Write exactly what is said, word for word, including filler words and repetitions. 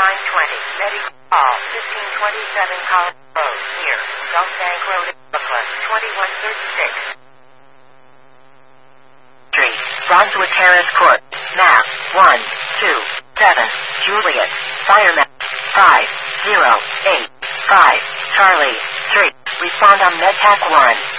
nine twenty. Medical call. fifteen twenty-seven College Road. Near Gulf Bank Road, Brooklyn. twenty-one thirty-six. Street. Brunswick Terrace Court. Map. one two seven. Juliet. Fireman. five zero eight five. Charlie. three. Respond on MedTech one.